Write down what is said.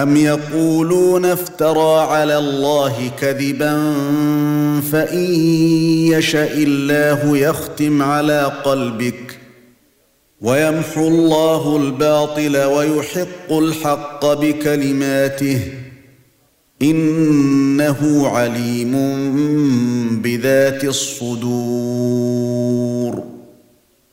أَمْ يَقُولُونَ افْتَرَى عَلَى اللَّهِ كَذِبًا فَإِن يَشَإِ اللَّهُ يَخْتِمْ عَلَى قَلْبِكَ وَيَمْحُو اللَّهُ الْبَاطِلَ وَيُحِقُّ الْحَقَّ بِكَلِمَاتِهِ إِنَّهُ عَلِيمٌ بِذَاتِ الصُّدُورِ